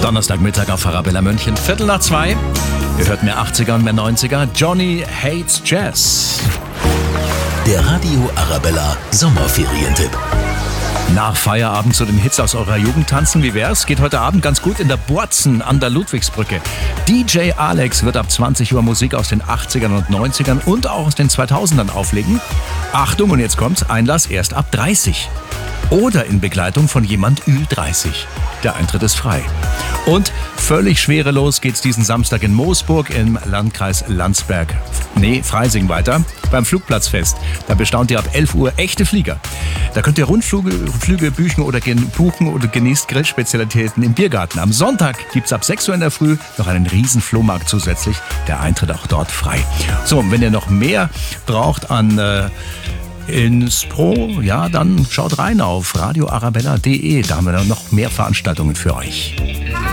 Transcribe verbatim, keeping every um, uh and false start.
Donnerstagmittag auf Arabella München, Viertel nach zwei. Ihr hört mehr achtziger und mehr neunziger. Johnny Hates Jazz. Der Radio Arabella Sommerferientipp. Nach Feierabend zu den Hits aus eurer Jugend tanzen, wie wär's? Geht heute Abend ganz gut in der Borzen an der Ludwigsbrücke. D J Alex wird ab zwanzig Uhr Musik aus den achtzigern und neunzigern und auch aus den zweitausendern auflegen. Achtung, und jetzt kommt's, Einlass erst ab dreißig. Oder in Begleitung von jemand Ü dreißig. Der Eintritt ist frei. Und völlig schwerelos geht's diesen Samstag in Moosburg im Landkreis Landsberg, nee, Freising weiter, beim Flugplatzfest. Da bestaunt ihr ab elf Uhr echte Flieger. Da könnt ihr Rundflüge Flüge buchen oder, gen, buchen oder genießt Grillspezialitäten im Biergarten. Am Sonntag gibt's ab sechs Uhr in der Früh noch einen riesen Flohmarkt zusätzlich. Der Eintritt auch dort frei. So, und wenn ihr noch mehr braucht an äh, Inspro, ja, dann schaut rein auf radio arabella punkt de. Da haben wir noch mehr Veranstaltungen für euch.